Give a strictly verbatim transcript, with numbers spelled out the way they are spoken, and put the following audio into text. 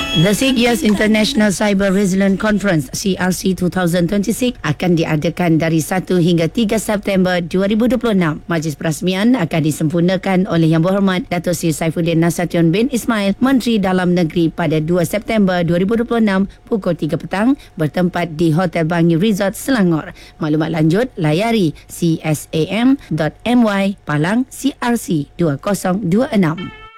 The sixth International Cyber Resilience Conference C R C dua ribu dua puluh enam akan diadakan dari satu hingga tiga September dua ribu dua puluh enam. Majlis perasmian akan disempurnakan oleh Yang Berhormat Dato' Seri Saifuddin Nasution bin Ismail, Menteri Dalam Negeri, pada dua September dua ribu dua puluh enam pukul tiga petang bertempat di Hotel Bangi Resort, Selangor. Maklumat lanjut layari c s a m dot m y palang C R C dua ribu dua puluh enam.